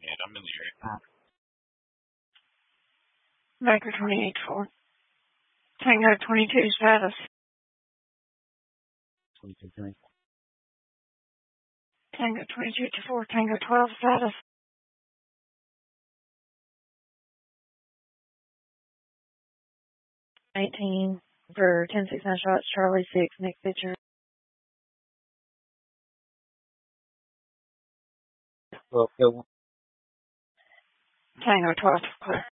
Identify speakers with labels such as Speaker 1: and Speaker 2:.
Speaker 1: And I'm in the area.
Speaker 2: Baker 28-4. Tango 22 status.
Speaker 3: 22-3.
Speaker 2: Tango 22-4. Tango 12 status. 18 for 10-6 shots. Charlie 6. Next pitcher.
Speaker 3: Well,
Speaker 2: Tango 12 clear.